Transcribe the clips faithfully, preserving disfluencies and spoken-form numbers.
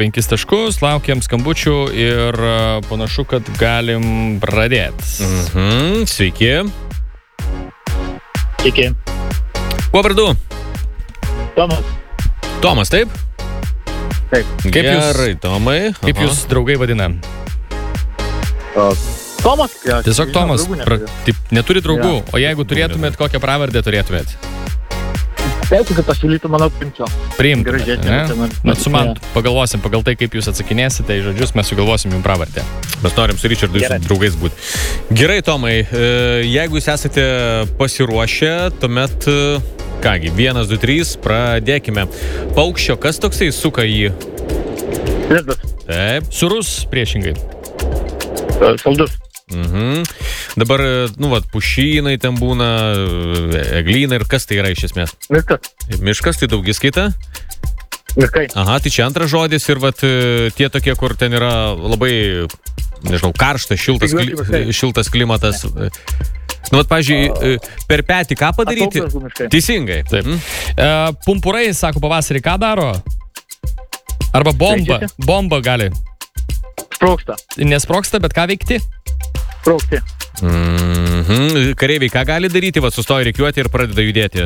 penkis taškus, laukiam skambučių ir panašu, kad galim pradėti. Mhm, sveiki. Sveiki. Kuo vardu? Tomas. Tomas, taip? Taip. Kaip Gerai, jūs, Tomai. kaip Aha. jūs draugai vadina? O, Tomas. Ja, Tiesiog žinau, Tomas. draugų Pra, neturiu. taip, neturi draugų, Ja. o jeigu turėtumėt, kokią pravardę turėtumėt? Taip, kad pasiūlytų, manau, primčiau. Priimtumėt, Gražiai, ne? čia man- Nu, su man Ja. pagalvosim, pagal tai, kaip jūs atsakinėsite į žodžius, mes sugalvosim jums pravardę. Mes norim su Richardu Gerai. jūsų draugais būti. Gerai, Tomai, e, jeigu jūs esate pasiruošę, tuomet, e, kągi, vienas, du, trys, pradėkime. Paukščio, kas toksai suka jį? Lizdas. Taip. Surus priešingai. E, Saldus. Mhm. Dabar, e, nu, vat, pušynai ten būna, e, eglynai ir kas tai yra iš esmės? Miškas. Miškas, tai daugiskaita? Miškai. Aha, tai čia antras žodis ir vat, e, tie tokie, kur ten yra labai, nežinau, karštas, šiltas, Spygliuoti kli, miškai. šiltas klimatas. Nu, vat, pavyzdžiui, per petį ką padaryti? Ataugražų miškai. Teisingai. Taip. Mhm. E, pumpurai, sako, pavasarį ką daro? Arba bomba. Keičiasi? Bomba gali. Sprogsta. Nesprogsta, bet ką veikti? Sprogsti. Mhm. Kareiviai ką gali daryti? Vat, sustoja rikiuoti ir pradeda judėti.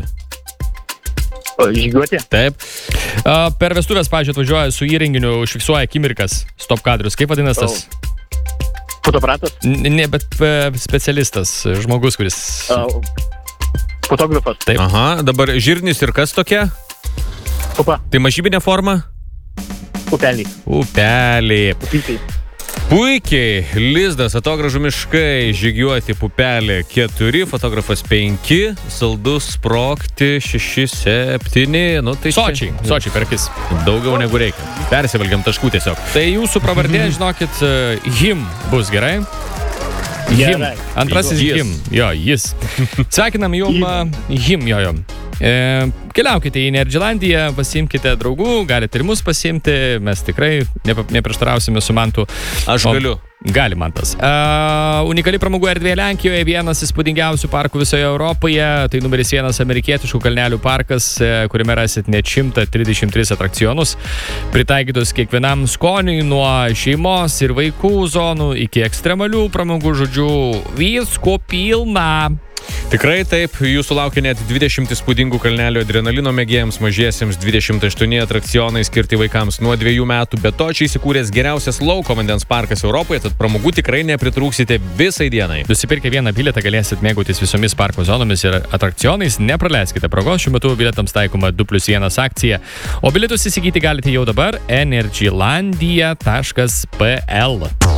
O, Žygiuoti. Taip. E, per vestuvės, pavyzdžiui, atvažiuoja su įrenginiu, užfiksuoja akimirkas, stop kadrius. Kaip vadinasi tas? Fotoaparatas. N- Ne, bet e, specialistas, žmogus, kuris... O, Fotografas. Taip. Aha, dabar žirnis ir kas tokia? Upa. Tai mažybinė forma? Upelį. Upelė. Upytai. Puikiai, lizdas, atogražų miškai, žygiuoti pupelė keturi, fotografas penki, saldus sprogti šeši, septyni, nu tai čia Sočiai, sočiai per akis. daugiau negu reikia. Persivalgiam taškų tiesiog. Tai jūsų pravardė, žinokit, e, him bus gerai. Him. Gerai. Antrasis Jis. him. Jo, jis. Sveikinam jum e, him, jo, jo. E, keliaukite į Nerdžilandiją, pasiimkite draugų, galite ir mus pasiimti, mes tikrai nepa- neprieštarausime su Mantu. Aš O- galiu. Gali Mantas. Uh, unikali pramogų erdvė Lenkijoje, vienas įspūdingiausių parkų visoje Europoje. Tai numeris vienas amerikietiškų kalnelių parkas, e, kuriame rasit net šimtą trisdešimt tris atrakcionus, pritaikytus kiekvienam skoniui, nuo šeimos ir vaikų zonų iki ekstremalių pramogų, žodžiu, visko pilna. Tikrai taip, jūsų laukia net dvidešimt įspūdingų kalnelio adrenalino mėgėjams, mažiesiems dvidešimt aštuoni atrakcionai skirti vaikams nuo dviejų metų. Be to, čia įsikūręs geriausias lauko vandens parkas Europoje, tad pramogų tikrai nepritrūksite visai dienai. Nusipirkę vieną bilietą galėsit mėgautis visomis parko zonomis ir atrakcionais. Nepraleiskite progos, šiuo metu bilietams taikoma du plius vienas akcija. O bilietus įsigyti galite jau dabar energylandia taškas p l.